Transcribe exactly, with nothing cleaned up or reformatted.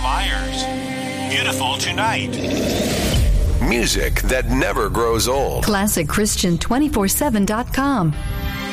Myers. Beautiful Tonight. Music that never grows old. Classic Christian two forty-seven dot com.